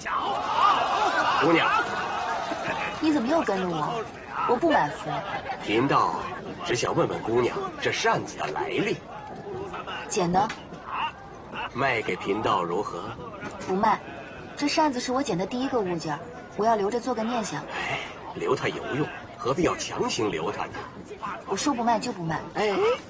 姑娘， 你怎么又跟着我？我不买符。 贫道只想问问姑娘这扇子的来历。 捡的。 卖给贫道如何？ 不卖。这扇子是我捡的第一个物件，我要留着做个念想。 哎，留它有用，何必要强行留它呢？ 我说不卖就不卖。 哎，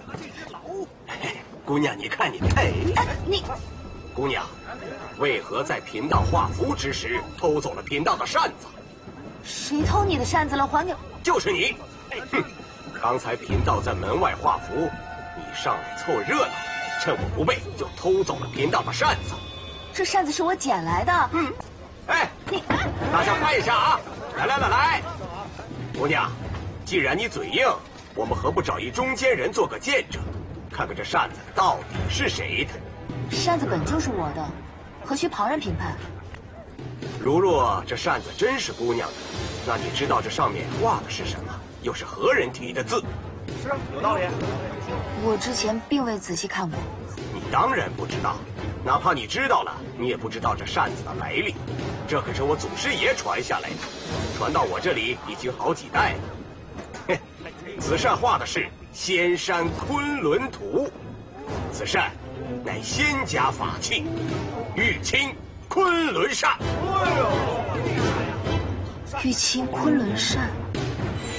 姑娘，你看你，哎， 你， 姑娘，为何在贫道画符之时偷走了贫道的扇子？ 谁偷你的扇子了？还给！ 就是你！哼，刚才贫道在门外画符，你上来凑热闹，趁我不备就偷走了贫道的扇子。 这扇子是我捡来的。 哎， 你， 大家看一下啊！来，姑娘，既然你嘴硬，我们何不找一中间人做个见证，看看这扇子到底是谁的？ 扇子本就是我的，何须旁人评判？ 如若这扇子真是姑娘的，那你知道这上面画的是什么？又是何人题的字？ 是，有道理。 我之前并未仔细看过。 你当然不知道，哪怕你知道了，你也不知道这扇子的来历。这可是我祖师爷传下来的，传到我这里已经好几代了。嘿，此扇画的是仙山昆仑图，此扇乃仙家法器，玉清昆仑扇。 玉清昆仑扇。